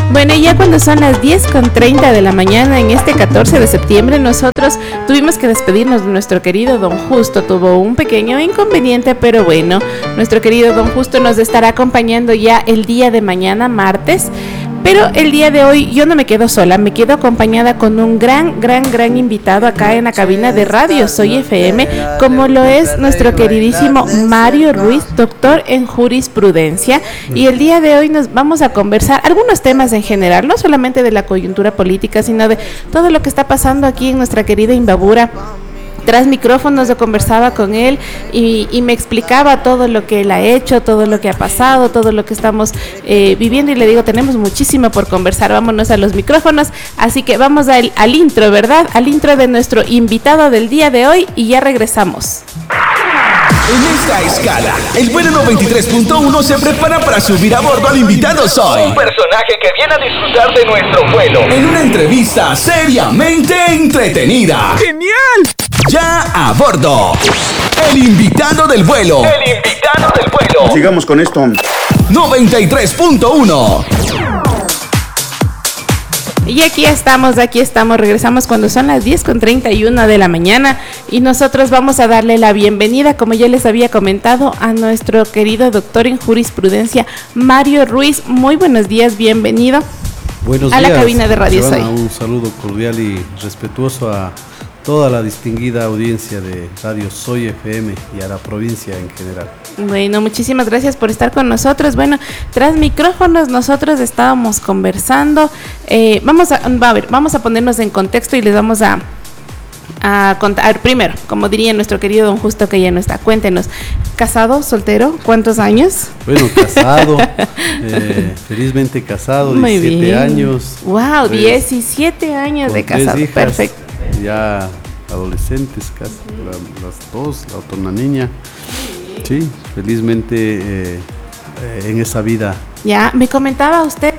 Bueno, y ya cuando son las 10:30 de la mañana en este 14 de septiembre, nosotros tuvimos que despedirnos de nuestro querido Don Justo. Tuvo un pequeño inconveniente, pero bueno, nuestro querido Don Justo nos estará acompañando ya el día de mañana, martes. Pero el día de hoy yo no me quedo sola, me quedo acompañada con un gran invitado acá en la cabina de Radio Soy FM, como lo es nuestro queridísimo Mario Ruiz, doctor en jurisprudencia. Y el día de hoy nos vamos a conversar algunos temas en general, no solamente de la coyuntura política, sino de todo lo que está pasando aquí en nuestra querida Imbabura. Tras micrófonos yo conversaba con él y me explicaba todo lo que él ha hecho, todo lo que ha pasado, todo lo que estamos viviendo, y le digo, tenemos muchísimo por conversar, vámonos a los micrófonos, así que vamos al intro, ¿verdad? Al intro de nuestro invitado del día de hoy y ya regresamos. En esta escala, el vuelo 93.1 se prepara para subir a bordo al invitado Soy, un personaje que viene a disfrutar de nuestro vuelo en una entrevista seriamente entretenida. ¡Genial! Ya a bordo, el invitado del vuelo. El invitado del vuelo. Sigamos con esto. 93.1. Y aquí estamos, regresamos cuando son las 10:31 de la mañana y nosotros vamos a darle la bienvenida, como ya les había comentado, a nuestro querido doctor en jurisprudencia, Mario Ruiz. Muy buenos días, bienvenido. Buenos a días, la cabina de Radio Soy. Un saludo cordial y respetuoso a toda la distinguida audiencia de Radio Soy FM y a la provincia en general. Bueno, muchísimas gracias por estar con nosotros. Bueno, tras micrófonos nosotros estábamos conversando. Vamos a ponernos en contexto y les vamos a contar primero, como diría nuestro querido Don Justo, que ya no está. Cuéntenos, ¿casado, soltero? ¿Cuántos años? Bueno, casado, felizmente casado, 17 años. Wow, 17 años de casado, hijas, perfecto. Ya adolescentes, casi las dos, la otra una niña. Sí, felizmente en esa vida. Ya, me comentaba usted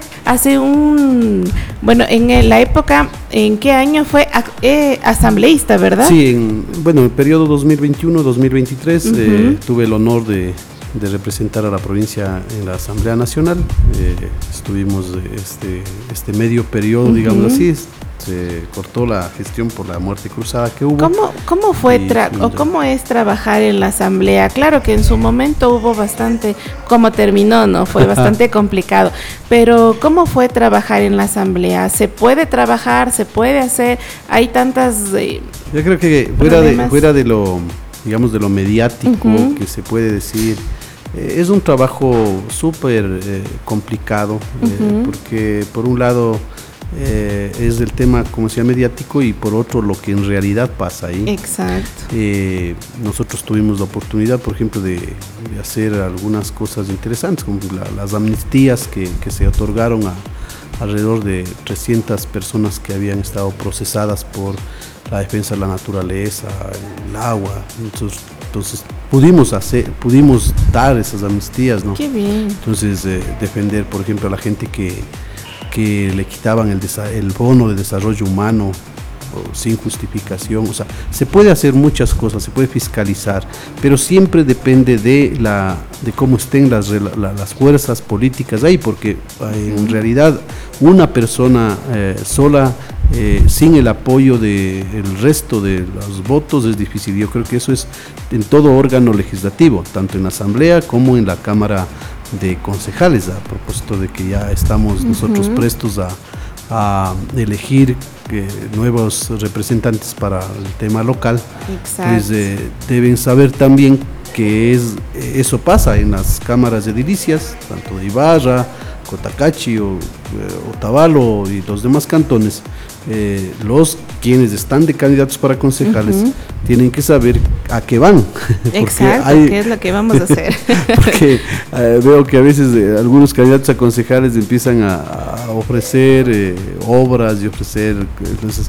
en la época, ¿en qué año fue asambleísta, verdad? Sí, en el periodo 2021-2023 tuve el honor de representar a la provincia en la Asamblea Nacional. Estuvimos este medio periodo, digamos así. Se cortó la gestión por la muerte cruzada que hubo. ¿Cómo fue cómo es trabajar en la asamblea? Claro que en su momento hubo bastante, como terminó, ¿no? Fue bastante complicado. Pero ¿cómo fue trabajar en la asamblea? ¿Se puede trabajar? ¿Se puede hacer? Hay tantas yo creo que fuera de lo, digamos, de lo mediático que se puede decir, es un trabajo súper complicado, porque por un lado es el tema, como sea, mediático, y por otro lo que en realidad pasa ahí. Exacto. Nosotros tuvimos la oportunidad, por ejemplo, de hacer algunas cosas interesantes, como las amnistías que se otorgaron a alrededor de 300 personas que habían estado procesadas por la defensa de la naturaleza, el agua. Entonces pudimos dar esas amnistías, ¿no? Qué bien. Entonces defender, por ejemplo, a la gente que le quitaban el bono de desarrollo humano sin justificación. O sea, se puede hacer muchas cosas, se puede fiscalizar, pero siempre depende de cómo estén las fuerzas políticas ahí, porque en realidad una persona sola, sin el apoyo del resto de los votos, es difícil. Yo creo que eso es en todo órgano legislativo, tanto en la Asamblea como en la Cámara de Concejales, a propósito de que ya estamos nosotros prestos a elegir nuevos representantes para el tema local. Exacto. Pues deben saber también que eso pasa en las cámaras edilicias, tanto de Ibarra, Cotacachi, Otavalo y los demás cantones. Quienes están de candidatos para concejales tienen que saber a qué van. Exacto, qué es lo que vamos a hacer. Porque veo que a veces algunos candidatos a concejales empiezan a ofrecer obras y ofrecer. Entonces,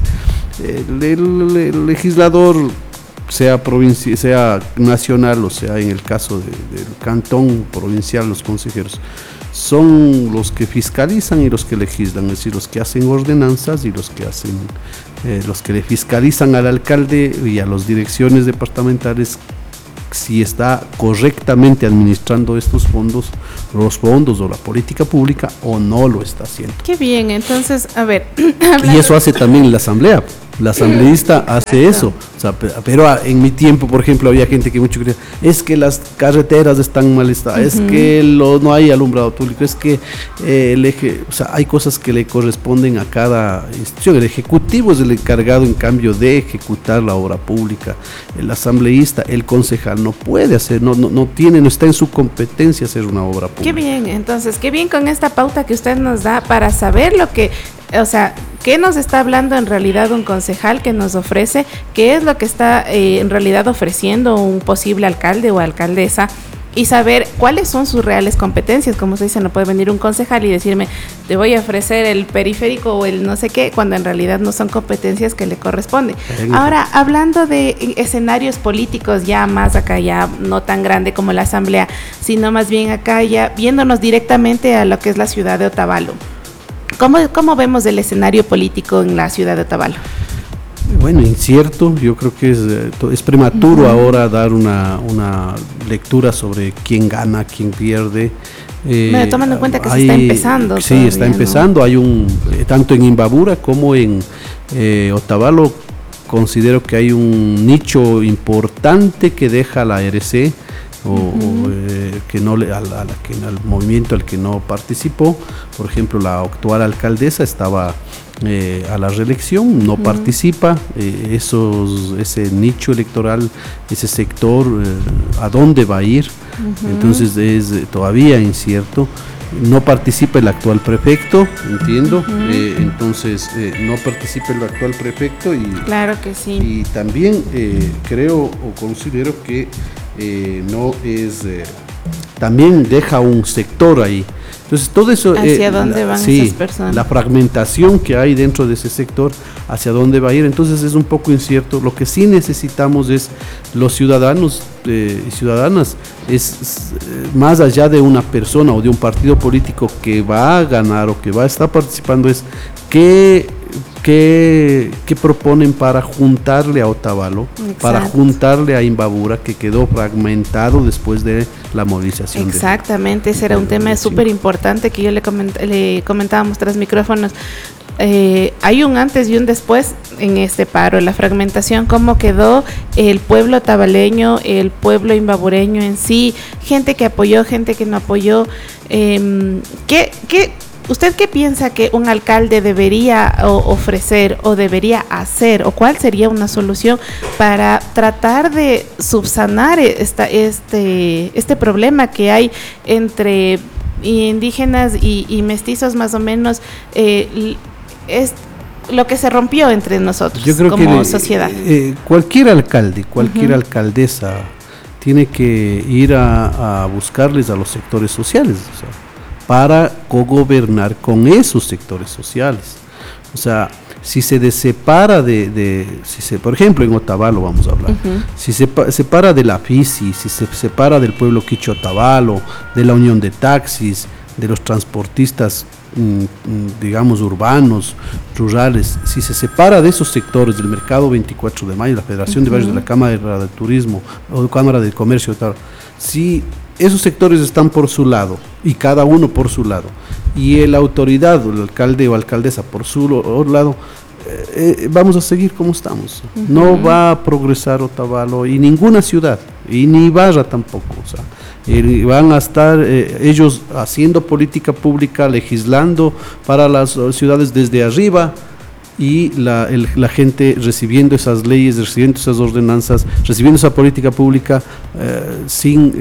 el legislador, sea nacional o sea en el caso del cantón provincial, los consejeros son los que fiscalizan y los que legislan, es decir, los que hacen ordenanzas y los que le fiscalizan al alcalde y a las direcciones departamentales si está correctamente administrando estos fondos, los fondos o la política pública, o no lo está haciendo. Qué bien, entonces, a ver. Y eso hace también la asamblea. La asambleísta hace eso. O sea, pero en mi tiempo, por ejemplo, había gente que mucho creía, es que las carreteras están mal estadas, es que no hay alumbrado público, es que el eje, o sea, hay cosas que le corresponden a cada institución. El ejecutivo es el encargado, en cambio, de ejecutar la obra pública. El asambleísta, el concejal, no puede hacer, no está en su competencia hacer una obra pública. Qué bien, entonces, qué bien con esta pauta que usted nos da para saber lo que, o sea, qué nos está hablando en realidad un concejal que nos ofrece, qué es lo que está en realidad ofreciendo un posible alcalde o alcaldesa, y saber cuáles son sus reales competencias. Como se dice, no puede venir un concejal y decirme, te voy a ofrecer el periférico o el no sé qué, cuando en realidad no son competencias que le corresponden. Ahora, hablando de escenarios políticos ya más acá, ya no tan grande como la asamblea, sino más bien acá ya viéndonos directamente a lo que es la ciudad de Otavalo. ¿Cómo vemos el escenario político en la ciudad de Otavalo? Bueno, incierto. Yo creo que es prematuro ahora dar una lectura sobre quién gana, quién pierde. Tomando en cuenta que se está empezando. Sí, todavía, está empezando. ¿No? Hay tanto en Imbabura como en Otavalo, considero que hay un nicho importante que deja la RC, que no al movimiento al que no participó. Por ejemplo, la actual alcaldesa estaba a la reelección, no participa. Ese nicho electoral, ese sector, ¿a dónde va a ir? Entonces es todavía incierto. No participa el actual prefecto, entiendo. Entonces no participa el actual prefecto y claro que sí. Y también creo o considero que no es, también deja un sector ahí. Entonces todo eso, ¿hacia dónde van esas personas? La fragmentación que hay dentro de ese sector, hacia dónde va a ir, entonces es un poco incierto. Lo que sí necesitamos es los ciudadanos y ciudadanas, es más allá de una persona o de un partido político que va a ganar o que va a estar participando, es qué proponen para juntarle a Otavalo, para juntarle a Imbabura, que quedó fragmentado después de la movilización. Exactamente, ese era un tema súper importante que yo le comentábamos tras micrófonos. Hay un antes y un después en este paro, la fragmentación, cómo quedó el pueblo otavaleño, el pueblo imbabureño en sí, gente que apoyó, gente que no apoyó. ¿Usted qué piensa que un alcalde debería ofrecer o debería hacer, o cuál sería una solución para tratar de subsanar este problema que hay entre indígenas y mestizos, más o menos? Es lo que se rompió entre nosotros. Yo creo como que sociedad. Cualquier alcalde, cualquier alcaldesa tiene que ir a buscarles a los sectores sociales, o sea, para cogobernar con esos sectores sociales. O sea, si se separa por ejemplo, en Otavalo vamos a hablar, si se separa de la FICI, si se separa del pueblo quichua Otavalo, de la unión de taxis, de los transportistas, digamos, urbanos, rurales, si se separa de esos sectores del mercado 24 de mayo, la Federación de Barrios de la Cámara de Turismo o Cámara de Comercio, si esos sectores están por su lado y cada uno por su lado, y la autoridad, el alcalde o alcaldesa por su lado, vamos a seguir como estamos. No va a progresar Otavalo y ninguna ciudad, y ni Ibarra tampoco. O sea, van a estar ellos haciendo política pública, legislando para las ciudades desde arriba, y la gente recibiendo esas leyes, recibiendo esas ordenanzas, recibiendo esa política pública sin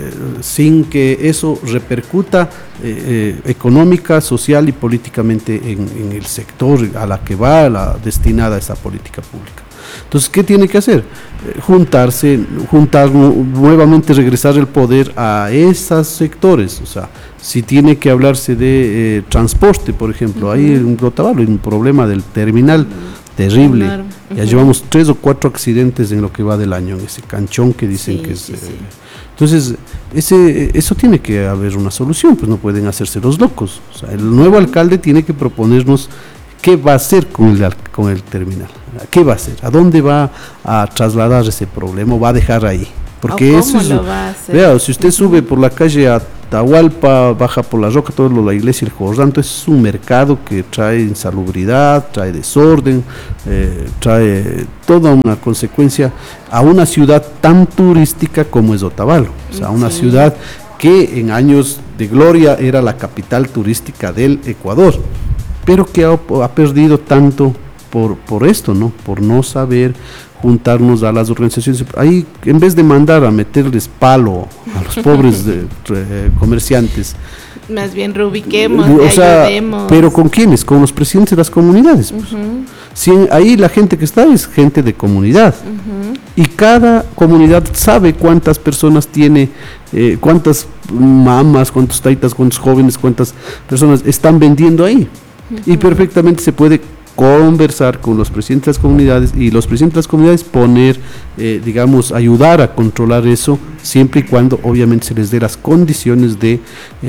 que eso repercuta económica, social y políticamente en el sector a la que va destinada esa política pública. Entonces, ¿qué tiene que hacer? Juntar nuevamente, regresar el poder a esos sectores. O sea, si tiene que hablarse de transporte, por ejemplo, ahí en Otavalo hay un problema del terminal terrible. Ya llevamos 3 o 4 accidentes en lo que va del año, en ese canchón que dicen que es... Entonces, eso tiene que haber una solución, pues no pueden hacerse los locos. O sea, el nuevo alcalde tiene que proponernos qué va a hacer con el terminal. ¿Qué va a hacer? ¿A dónde va a trasladar ese problema? ¿O va a dejar ahí? Porque eso es, vea, si usted sube por la calle Atahualpa, baja por la Roca, todo lo, la iglesia El Jordán, es un mercado que trae insalubridad, trae desorden, trae toda una consecuencia a una ciudad tan turística como es Otavalo. O sea, una ciudad que en años de gloria era la capital turística del Ecuador, pero que ha perdido tanto por esto, ¿no? Por no saber juntarnos a las organizaciones. Ahí, en vez de mandar a meterles palo a los pobres comerciantes, más bien reubiquemos, ayudemos. Pero ¿con quiénes? Con los presidentes de las comunidades. Pues. Si ahí la gente que está es gente de comunidad. Y cada comunidad sabe cuántas personas tiene, cuántas mamás, cuántos taitas, cuántos jóvenes, cuántas personas están vendiendo ahí. Y perfectamente se puede conversar con los presidentes de las comunidades y los presidentes de las comunidades poner, digamos, ayudar a controlar eso, siempre y cuando obviamente se les dé las condiciones de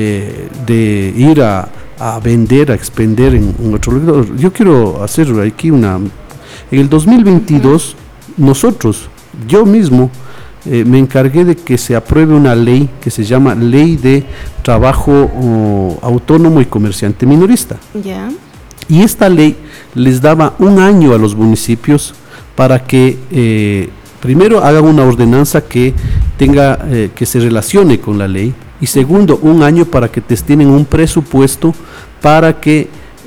ir a vender, a expender en otro lugar. Yo quiero hacer aquí en el 2022 nosotros, yo mismo, me encargué de que se apruebe una ley que se llama Ley de Trabajo Autónomo y Comerciante Minorista. Y esta ley les daba un año a los municipios para que primero hagan una ordenanza que tenga que se relacione con la ley, y segundo, un año para que destinen un presupuesto para que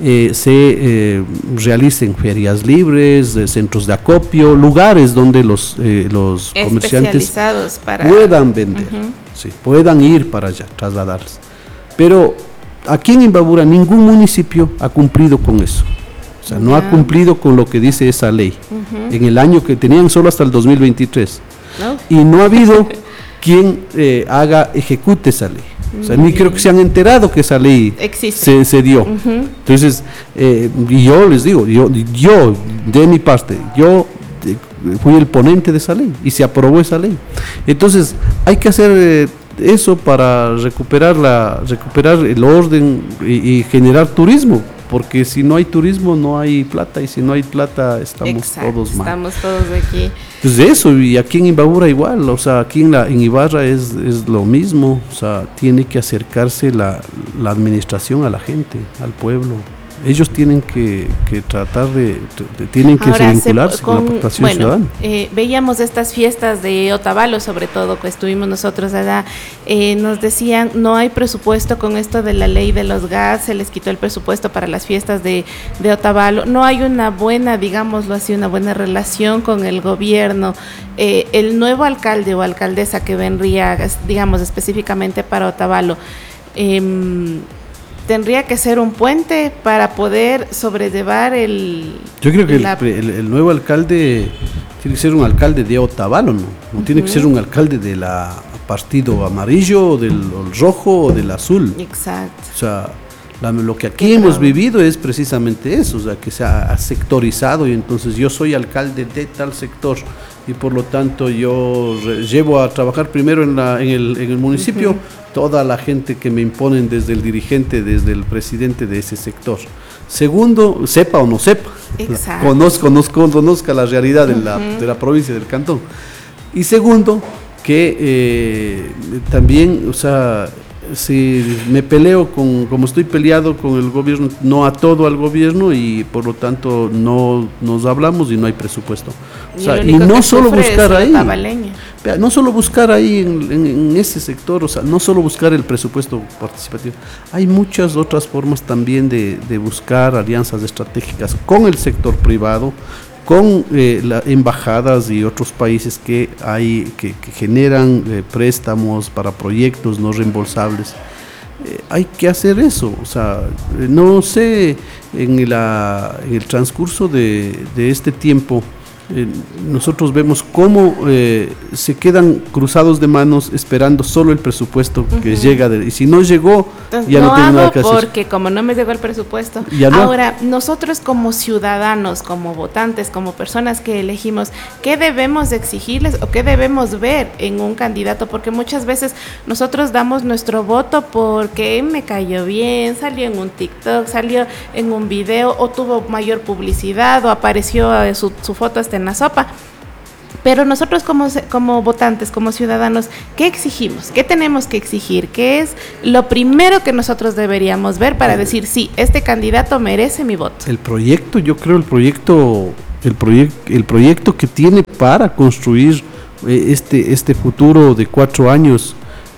se realicen ferias libres, centros de acopio, lugares donde los comerciantes puedan vender, sí, puedan ir para allá, trasladarse. Pero aquí en Imbabura ningún municipio ha cumplido con eso. O sea, no ha cumplido con lo que dice esa ley. En el año que tenían solo hasta el 2023. Y no ha habido quien ejecute esa ley. O sea, ni creo que se han enterado que esa ley se dio. Entonces, y yo les digo, yo de mi parte, yo fui el ponente de esa ley y se aprobó esa ley. Entonces, hay que hacer eso para recuperar el orden y generar turismo, porque si no hay turismo no hay plata, y si no hay plata estamos todos mal. Estamos todos aquí. Pues eso, y aquí en Imbabura igual, o sea, aquí en Ibarra es lo mismo, o sea, tiene que acercarse la administración a la gente, al pueblo. Ellos tienen que tratar tienen que vincularse con la aportación ciudadana. Veíamos estas fiestas de Otavalo, sobre todo, que estuvimos nosotros allá, nos decían, no hay presupuesto con esto de la ley de los gas, se les quitó el presupuesto para las fiestas de Otavalo, no hay una buena, digámoslo así, una buena relación con el gobierno. El nuevo alcalde o alcaldesa que vendría, digamos, específicamente para Otavalo, tendría que ser un puente para poder sobrellevar Yo creo que el nuevo alcalde tiene que ser un alcalde de Otavalo, no tiene que ser un alcalde de la partido amarillo, o del rojo o del azul. Exacto. O sea, lo que aquí hemos vivido es precisamente eso, o sea, que se ha sectorizado, y entonces yo soy alcalde de tal sector y por lo tanto yo llevo a trabajar primero en el municipio toda la gente que me imponen, desde el dirigente, desde el presidente de ese sector. Segundo, sepa o no sepa, conozca la realidad de la provincia, del cantón. Y segundo, que también, o sea, si me peleo como estoy peleado con el gobierno, no a todo al gobierno, y por lo tanto no nos hablamos y no hay presupuesto. O sea, y no solo buscar ahí, no solo buscar ahí en ese sector, o sea, no solo buscar el presupuesto participativo, hay muchas otras formas también de buscar alianzas estratégicas con el sector privado, con las embajadas y otros países que generan préstamos para proyectos no reembolsables. Hay que hacer eso, o sea, no sé, en el transcurso de este tiempo, nosotros vemos cómo se quedan cruzados de manos esperando solo el presupuesto que llega, y si no llegó, entonces, ya no tiene nada que hacer. Porque como no me llegó el presupuesto, ahora nosotros como ciudadanos, como votantes, como personas que elegimos, ¿qué debemos exigirles o qué debemos ver en un candidato? Porque muchas veces nosotros damos nuestro voto porque me cayó bien, salió en un TikTok, salió en un video, o tuvo mayor publicidad, o apareció su foto hasta en la sopa. Pero nosotros como votantes, como ciudadanos, ¿qué exigimos? ¿Qué tenemos que exigir? ¿Qué es lo primero que nosotros deberíamos ver para decir, sí, este candidato merece mi voto? El proyecto, yo creo, el proyecto que tiene para construir este futuro de 4 años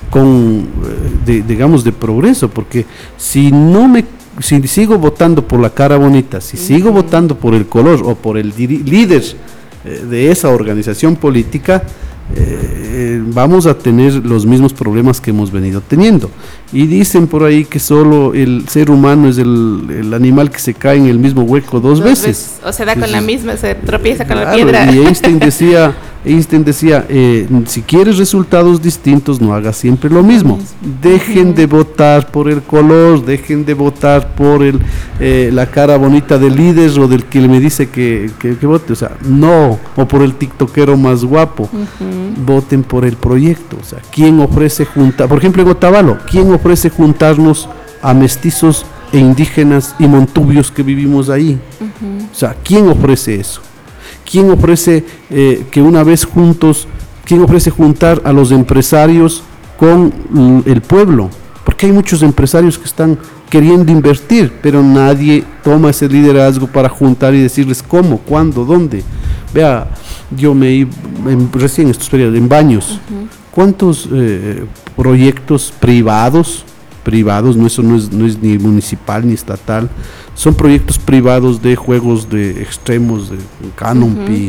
digamos, de progreso, porque si sigo votando por la cara bonita, si sigo votando por el color o por el líder de esa organización política, vamos a tener los mismos problemas que hemos venido teniendo. Y dicen por ahí que solo el ser humano es el animal que se cae en el mismo hueco dos veces. O se da con la misma, se tropieza con la piedra. Y Einstein decía, si quieres resultados distintos, no hagas siempre lo mismo. Dejen de votar por el color, dejen de votar por la cara bonita del líder o del que me dice que vote, o sea, no, o por el tiktokero más guapo. Voten por el proyecto. O sea, ¿quién ofrece juntar, por ejemplo en Otavalo, quién ofrece juntarnos a mestizos e indígenas y montubios que vivimos ahí? O sea, ¿quién ofrece eso? ¿Quién ofrece que una vez juntos, quién ofrece juntar a los empresarios con el pueblo? Porque hay muchos empresarios que están queriendo invertir, pero nadie toma ese liderazgo para juntar y decirles cómo, cuándo, dónde. Vea, yo recién estos periodos, en Baños, ¿cuántos proyectos privados, no, eso no es ni municipal ni estatal, son proyectos privados de juegos de extremos, de Canopy,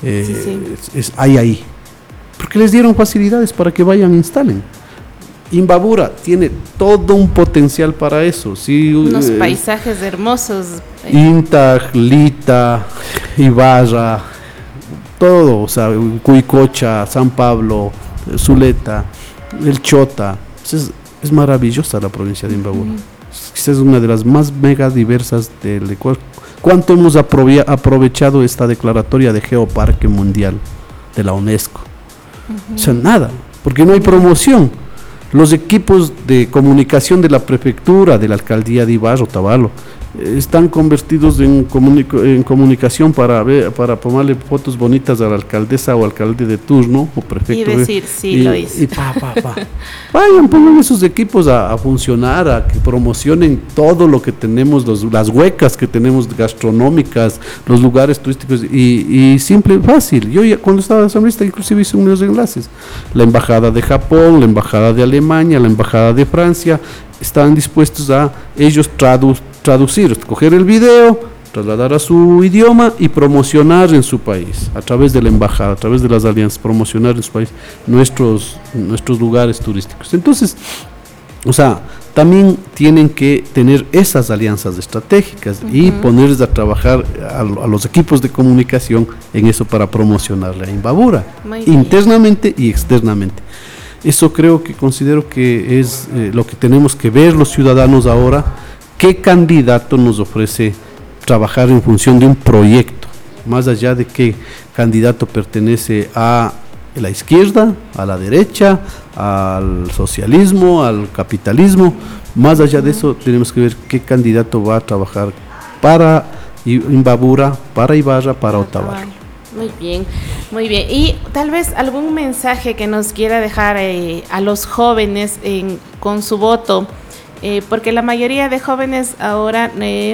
hay ahí, porque les dieron facilidades para que vayan e instalen. Imbabura tiene todo un potencial para eso, ¿sí? Unos paisajes hermosos. Intag, Lita, Ibarra, todo, o sea, Cuicocha, San Pablo, Zuleta, El Chota, es maravillosa la provincia de Imbabura. Quizás es una de las más mega diversas del Ecuador. ¿Cuánto hemos aprovechado esta declaratoria de Geoparque Mundial de la UNESCO? O sea, nada, porque no hay promoción. Los equipos de comunicación de la prefectura, de la alcaldía de Ibarra, Otavalo, están convertidos en comunicación para tomarle fotos bonitas a la alcaldesa o alcalde de turno o prefecto. Y decir, sí, lo hice. Vayan, pongan esos equipos a funcionar, a que promocionen todo lo que tenemos, las huecas que tenemos gastronómicas, los lugares turísticos, y simple, fácil. Yo ya, cuando estaba de asambleísta, inclusive hice unos enlaces. La embajada de Japón, la embajada de Alemania, la embajada de Francia, estaban dispuestos a ellos traducir, coger el video, trasladar a su idioma y promocionar en su país, a través de la embajada, a través de las alianzas, promocionar en su país nuestros lugares turísticos. Entonces, o sea, también tienen que tener esas alianzas estratégicas y ponerles a trabajar a los equipos de comunicación en eso para promocionar la Imbabura, internamente y externamente. Eso considero que es lo que tenemos que ver los ciudadanos ahora. ¿Qué candidato nos ofrece trabajar en función de un proyecto? Más allá de qué candidato pertenece a la izquierda, a la derecha, al socialismo, al capitalismo. Más allá de eso, tenemos que ver qué candidato va a trabajar para Imbabura, para Ibarra, para Otavalo. Muy bien, muy bien. Y tal vez algún mensaje que nos quiera dejar a los jóvenes con su voto. Porque la mayoría de jóvenes ahora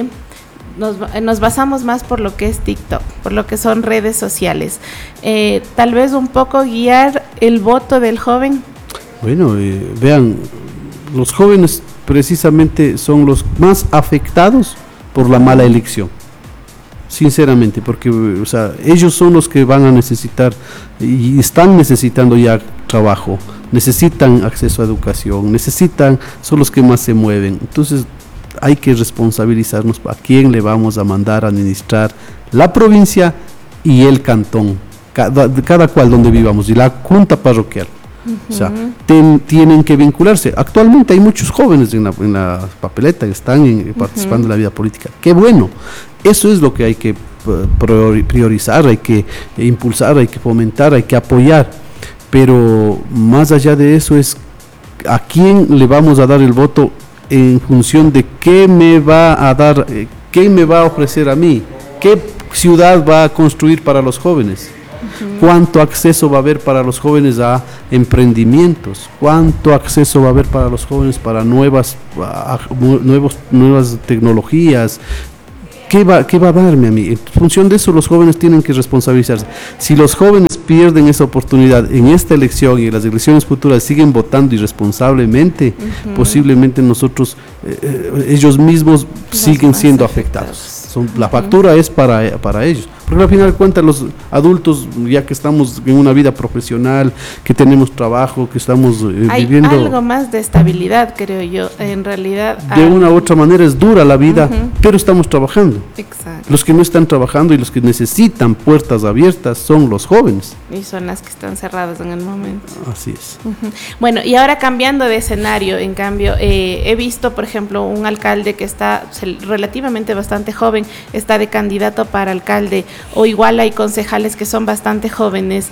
nos basamos más por lo que es TikTok, por lo que son redes sociales. Tal vez un poco guiar el voto del joven. Bueno, vean, los jóvenes precisamente son los más afectados por la mala elección, sinceramente, porque o sea, ellos son los que van a necesitar y están necesitando ya trabajo, necesitan acceso a educación, son los que más se mueven. Entonces hay que responsabilizarnos a quién le vamos a mandar a administrar la provincia y el cantón, cada cual donde vivamos, y la junta parroquial. O sea, tienen que vincularse. Actualmente hay muchos jóvenes en la papeleta que están participando en la vida política. ¡Qué bueno! Eso es lo que hay que priorizar, hay que impulsar, hay que fomentar, hay que apoyar. Pero más allá de eso es a quién le vamos a dar el voto en función de qué me va a dar, qué me va a ofrecer a mí, qué ciudad va a construir para los jóvenes. ¿Cuánto acceso va a haber para los jóvenes a emprendimientos? ¿Cuánto acceso va a haber para los jóvenes para nuevas tecnologías? ¿Qué va a darme a mí? En función de eso, los jóvenes tienen que responsabilizarse. Si los jóvenes pierden esa oportunidad en esta elección y en las elecciones futuras siguen votando irresponsablemente, posiblemente ellos mismos siguen siendo afectados. La factura es para ellos. Porque al final de cuentas los adultos, ya que estamos en una vida profesional, que tenemos trabajo, que estamos viviendo... Hay algo más de estabilidad, creo yo, en realidad. De una u otra manera es dura la vida, pero estamos trabajando. Exacto. Los que no están trabajando y los que necesitan puertas abiertas son los jóvenes. Y son las que están cerradas en el momento. Así es. Bueno, y ahora cambiando de escenario, en cambio, he visto, por ejemplo, un alcalde que está relativamente bastante joven, está de candidato para alcalde, o igual hay concejales que son bastante jóvenes.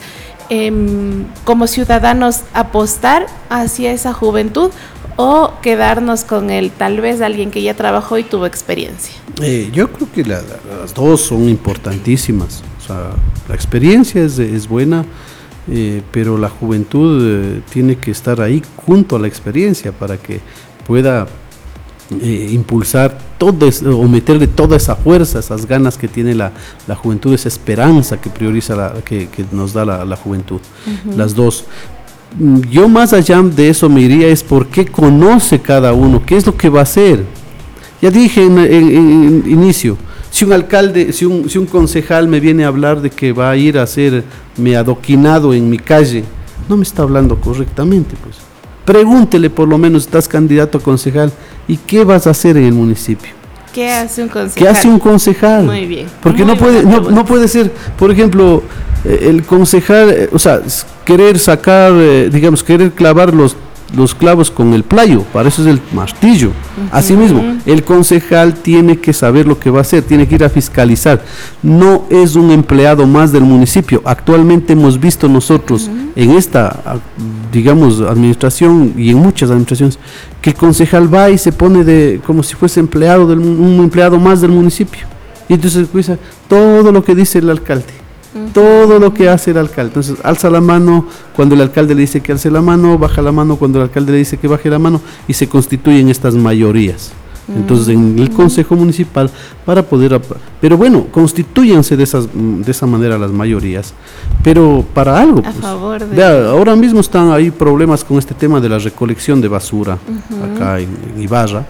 Como ciudadanos, apostar hacia esa juventud o quedarnos con tal vez alguien que ya trabajó y tuvo experiencia. Yo creo que las dos son importantísimas. O sea, la experiencia es buena, pero la juventud tiene que estar ahí junto a la experiencia para que pueda impulsar o meterle toda esa fuerza, esas ganas que tiene la juventud, esa esperanza que prioriza que nos da la juventud. Las dos. Yo más allá de eso me iría es por qué conoce cada uno, qué es lo que va a hacer. Ya dije en inicio, si un alcalde, si un concejal me viene a hablar de que va a ir a hacerme adoquinado en mi calle, no me está hablando correctamente, pues. Pregúntele por lo menos, estás candidato a concejal, ¿y qué vas a hacer en el municipio? ¿Qué hace un concejal? ¿Qué hace un concejal? Muy bien. Porque no puede ser, por ejemplo, el concejal, o sea, querer sacar, querer clavar los clavos con el playo, para eso es el martillo. Asimismo, el concejal tiene que saber lo que va a hacer, tiene que ir a fiscalizar. No es un empleado más del municipio. Actualmente hemos visto nosotros en esta, administración y en muchas administraciones, que el concejal va y se pone como si fuese un empleado más del municipio. Y entonces escucha todo lo que dice el alcalde. Todo lo que hace el alcalde. Entonces alza la mano cuando el alcalde le dice que alce la mano, baja la mano cuando el alcalde le dice que baje la mano, y se constituyen estas mayorías. Entonces en el consejo municipal pero bueno, constitúyanse de esa manera las mayorías, pero para algo, a pues. favor de... Ahora mismo están ahí problemas con este tema de la recolección de basura acá en Ibarra,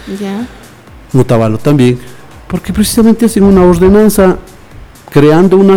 Motavalo también, porque precisamente hacen una ordenanza creando una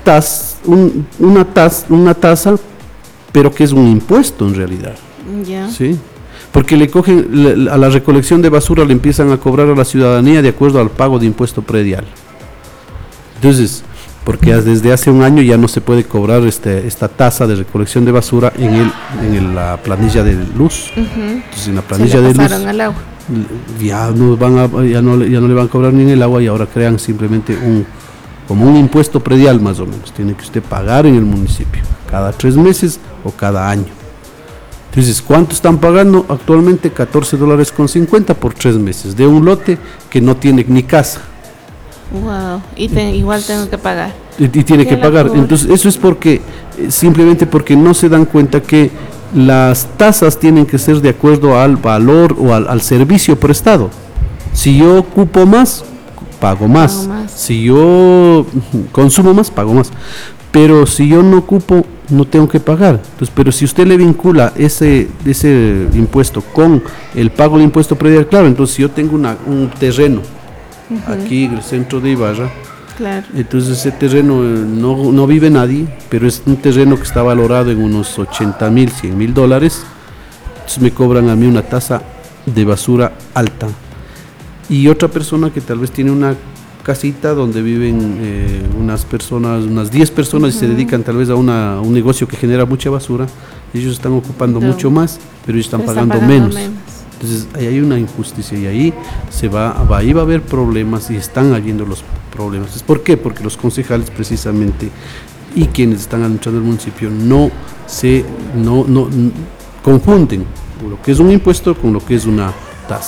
tasa, pero que es un impuesto en realidad. ¿Sí? Porque le cogen a la recolección de basura, le empiezan a cobrar a la ciudadanía de acuerdo al pago de impuesto predial. Entonces, porque desde hace un año ya no se puede cobrar esta tasa de recolección de basura en la planilla de luz. Entonces, en la planilla de luz al agua. ya no le van a cobrar ni en el agua, y ahora crean simplemente como un impuesto predial, más o menos. Tiene que usted pagar en el municipio cada 3 meses o cada año. Entonces, ¿cuánto están pagando? Actualmente $14.50 por 3 meses de un lote que no tiene ni casa. Wow, igual tengo que pagar. Y tiene que pagar. Entonces, eso es simplemente porque no se dan cuenta que las tasas tienen que ser de acuerdo al valor o al servicio prestado. Si yo ocupo más, pago más. Si yo consumo más, pago más. Pero si yo no ocupo, no tengo que pagar. Entonces, pero si usted le vincula ese impuesto con el pago de impuesto predial, claro, entonces si yo tengo un terreno aquí en el centro de Ibarra, claro. Entonces ese terreno no vive nadie, pero es un terreno que está valorado en unos $80,000, $100,000. Entonces me cobran a mí una tasa de basura alta. Y otra persona que tal vez tiene una casita donde viven unas 10 personas y se dedican tal vez a un negocio que genera mucha basura, ellos están ocupando mucho más, pero ellos están pagando menos. Entonces ahí hay una injusticia, y ahí va a haber problemas, y están habiendo los problemas. ¿Por qué? Porque los concejales precisamente y quienes están administrando el municipio no confunden lo que es un impuesto con lo que es una tasa.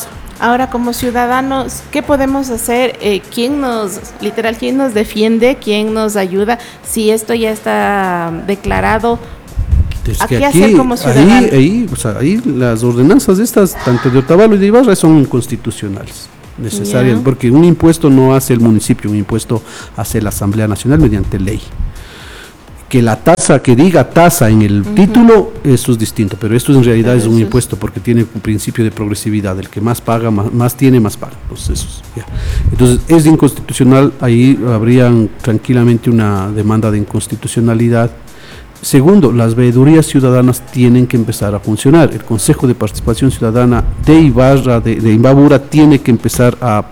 Ahora, como ciudadanos, ¿qué podemos hacer? ¿Quién nos defiende? ¿Quién nos ayuda? Si esto ya está declarado, ¿a qué hacer como ciudadanos? Ahí las ordenanzas estas, tanto de Otavalo y de Ibarra, son inconstitucionales, necesarias, porque un impuesto no hace el municipio, un impuesto hace la Asamblea Nacional mediante ley. Que la tasa, que diga tasa en el título, eso es distinto, pero esto en realidad es un impuesto porque tiene un principio de progresividad, el que más paga, más tiene, más paga. Entonces es inconstitucional, ahí habrían tranquilamente una demanda de inconstitucionalidad. Segundo, las veedurías ciudadanas tienen que empezar a funcionar. El Consejo de Participación Ciudadana de Ibarra, de Imbabura, tiene que empezar a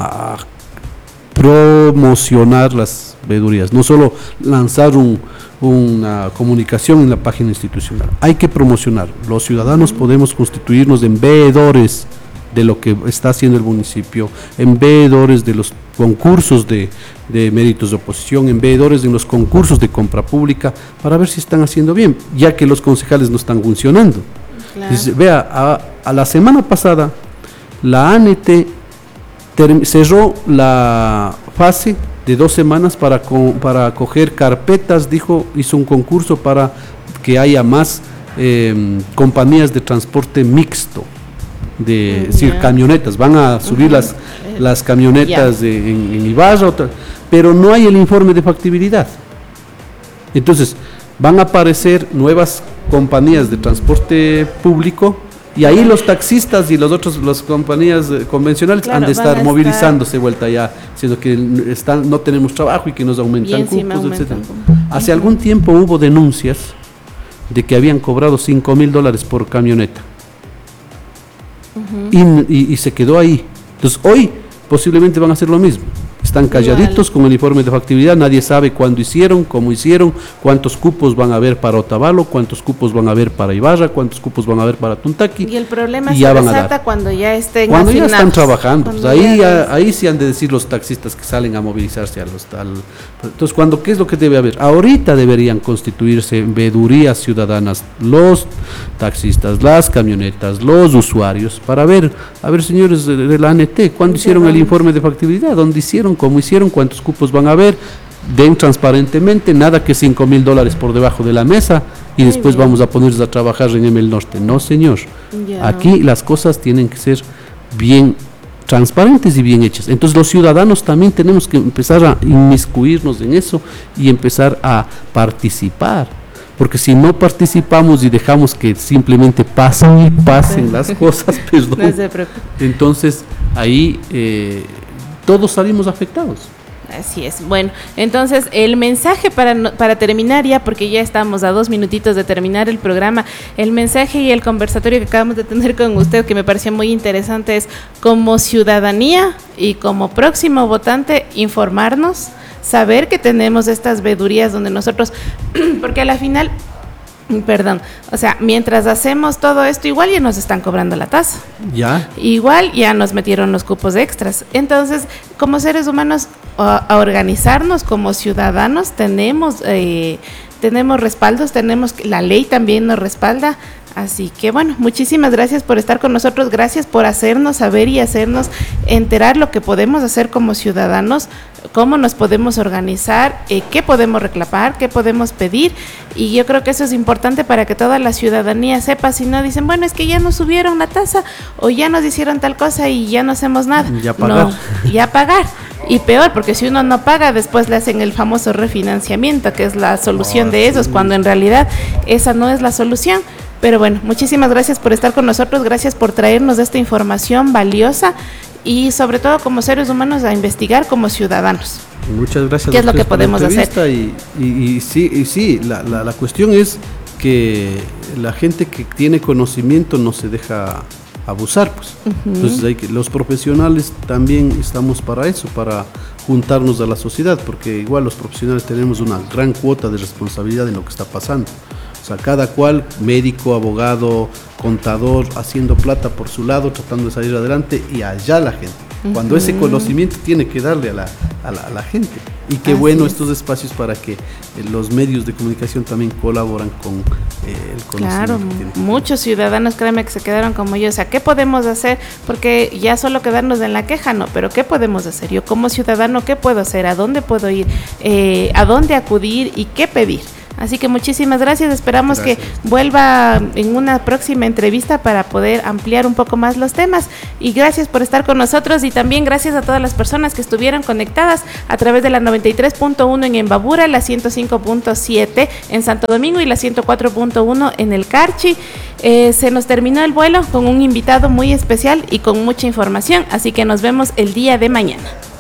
promocionar las veedurías, no solo lanzar una comunicación en la página institucional, hay que promocionar. Los ciudadanos podemos constituirnos en veedores de lo que está haciendo el municipio, en veedores de los concursos de méritos de oposición, en veedores de los concursos de compra pública, para ver si están haciendo bien, ya que los concejales no están funcionando. Claro. Entonces, vea, a la semana pasada la ANT cerró la fase de 2 semanas para coger carpetas, hizo un concurso para que haya más compañías de transporte mixto, es decir, camionetas, van a subir las camionetas en Ibarra, pero no hay el informe de factibilidad. Entonces, van a aparecer nuevas compañías de transporte público, y ahí los taxistas y las compañías convencionales han de estar movilizándose vuelta ya, siendo que no tenemos trabajo y que nos aumentan cupos, etc. Hace algún tiempo hubo denuncias de que habían cobrado $5,000 por camioneta. Y se quedó ahí. Entonces hoy posiblemente van a hacer lo mismo. Están calladitos con el informe de factibilidad, nadie sabe cuándo hicieron, cómo hicieron, cuántos cupos van a haber para Otavalo, cuántos cupos van a haber para Ibarra, cuántos cupos van a haber para Tuntaqui. Y el problema se desata cuando ya estén cuando asignados. Ya están trabajando, pues ahí sí han de decir los taxistas que salen a movilizarse entonces, ¿qué es lo que debe haber? Ahorita deberían constituirse veedurías ciudadanas, los taxistas, las camionetas, los usuarios, para ver, señores de la ANT, ¿cuándo hicieron el informe de factibilidad? ¿Dónde hicieron? ¿Cómo hicieron? ¿Cuántos cupos van a haber? Den transparentemente, nada que $5,000 por debajo de la mesa y después vamos a ponernos a trabajar en el norte. No, señor. Aquí las cosas tienen que ser bien transparentes y bien hechas. Entonces los ciudadanos también tenemos que empezar a inmiscuirnos en eso y empezar a participar, porque si no participamos y dejamos que simplemente pasen las cosas, entonces ahí todos salimos afectados. Así es. Bueno, entonces el mensaje para terminar ya, porque ya estamos a 2 minutitos de terminar el programa, el mensaje y el conversatorio que acabamos de tener con usted, que me pareció muy interesante, es como ciudadanía y como próximo votante, informarnos, saber que tenemos estas veedurías donde nosotros, porque a la final, o sea, mientras hacemos todo esto, igual ya nos están cobrando la tasa. Igual ya nos metieron los cupos extras. Entonces, como seres humanos, a organizarnos como ciudadanos, tenemos respaldos, la ley también nos respalda. Así que bueno, muchísimas gracias por estar con nosotros, gracias por hacernos saber y hacernos enterar lo que podemos hacer como ciudadanos, cómo nos podemos organizar, qué podemos reclamar, qué podemos pedir, y yo creo que eso es importante para que toda la ciudadanía sepa, si no dicen, bueno, es que ya nos subieron la tasa o ya nos hicieron tal cosa y ya no hacemos nada. Ya pagar. Y peor, porque si uno no paga, después le hacen el famoso refinanciamiento, que es la solución de esos, cuando en realidad esa no es la solución. Pero bueno, muchísimas gracias por estar con nosotros, gracias por traernos esta información valiosa y sobre todo como seres humanos a investigar como ciudadanos. Muchas gracias. ¿Qué es lo que podemos hacer? Y sí, la cuestión es que la gente que tiene conocimiento no se deja abusar, pues. Entonces los profesionales también estamos para eso, para juntarnos a la sociedad, porque igual los profesionales tenemos una gran cuota de responsabilidad en lo que está pasando. O sea, cada cual, médico, abogado, contador, haciendo plata por su lado, tratando de salir adelante, y allá la gente. Cuando ese conocimiento tiene que darle a la gente. Y qué bueno estos espacios para que los medios de comunicación también colaboran con el conocimiento. Claro, muchos ciudadanos, créeme, que se quedaron como yo. O sea, ¿qué podemos hacer? Porque ya solo quedarnos en la queja, no, pero ¿qué podemos hacer? Yo como ciudadano, ¿qué puedo hacer? ¿A dónde puedo ir? ¿A dónde acudir? ¿Y qué pedir? Así que muchísimas gracias, esperamos que vuelva en una próxima entrevista para poder ampliar un poco más los temas, y gracias por estar con nosotros, y también gracias a todas las personas que estuvieron conectadas a través de la 93.1 en Embabura, la 105.7 en Santo Domingo y la 104.1 en el Carchi. Se nos terminó el vuelo con un invitado muy especial y con mucha información, así que nos vemos el día de mañana.